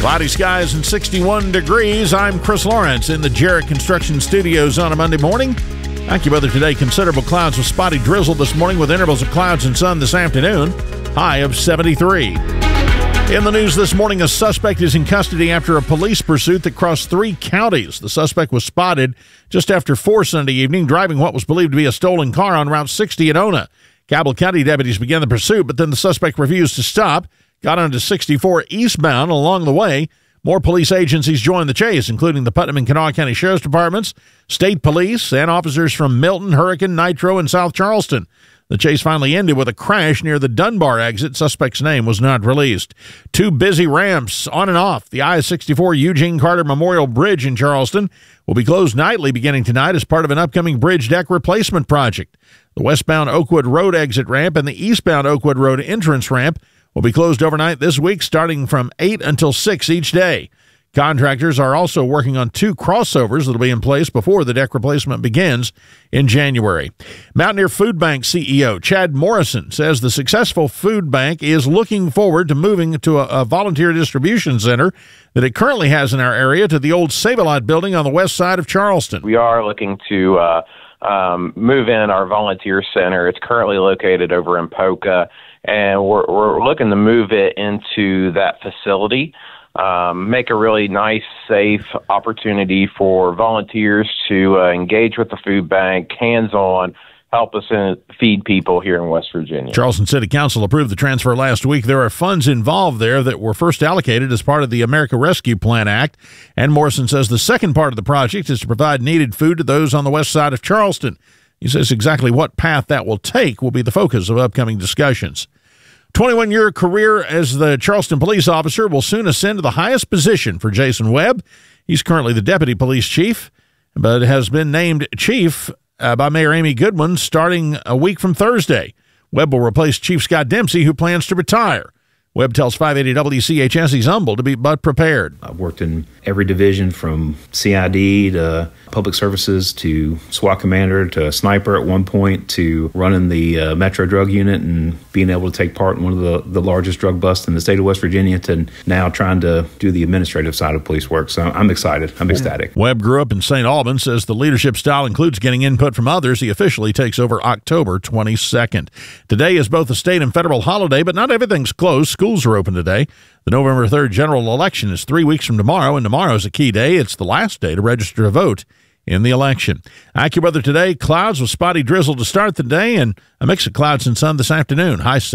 Cloudy skies and 61 degrees. I'm Chris Lawrence in the Jarrett Construction Studios on a Monday morning. AccuWeather today, considerable clouds with spotty drizzle this morning with intervals of clouds and sun this afternoon. High of 73. In the news this morning, a suspect is in custody after a police pursuit that crossed 3 counties. The suspect was spotted just after 4 Sunday evening driving what was believed to be a stolen car on Route 60 in Ona. Cabell County deputies began the pursuit, but then the suspect refused to stop, got onto 64 eastbound. Along the way, more police agencies joined the chase, including the Putnam and Kanawha County Sheriff's Departments, state police, and officers from Milton, Hurricane, Nitro, and South Charleston. The chase finally ended with a crash near the Dunbar exit. Suspect's name was not released. 2 busy ramps on and off the I-64 Eugene Carter Memorial Bridge in Charleston will be closed nightly beginning tonight as part of an upcoming bridge deck replacement project. The westbound Oakwood Road exit ramp and the eastbound Oakwood Road entrance ramp will be closed overnight this week, starting from 8 until 6 each day. Contractors are also working on 2 crossovers that will be in place before the deck replacement begins in January. Mountaineer Food Bank CEO Chad Morrison says the successful food bank is looking forward to moving to a volunteer distribution center that it currently has in our area to the old Save-A-Lot building on the west side of Charleston. We are looking to move in our volunteer center. It's currently located over in Poca, and we're looking to move it into that facility. Make a really nice, safe opportunity for volunteers to engage with the food bank, hands-on, help us feed people here in West Virginia. Charleston City Council approved the transfer last week. There are funds involved there that were first allocated as part of the America Rescue Plan Act. And Morrison says the second part of the project is to provide needed food to those on the west side of Charleston. He says exactly what path that will take will be the focus of upcoming discussions. 21-year career as the Charleston police officer will soon ascend to the highest position for Jason Webb. He's currently the deputy police chief, but has been named chief by Mayor Amy Goodwin starting a week from Thursday. Webb will replace Chief Scott Dempsey, who plans to retire. Webb tells 580 WCHS he's humbled to be but prepared. I've worked in every division from CID to public services to SWAT commander to sniper at one point to running the Metro Drug Unit and being able to take part in one of the largest drug busts in the state of West Virginia to now trying to do the administrative side of police work. So I'm excited. I'm ecstatic. Webb grew up in St. Albans, says the leadership style includes getting input from others. He officially takes over October 22nd. Today is both a state and federal holiday, but not everything's closed. Schools are open today. The November 3rd general election is 3 weeks from tomorrow, and tomorrow's a key day. It's the last day to register to vote in the election. AccuWeather today, clouds with spotty drizzle to start the day and a mix of clouds and sun this afternoon. High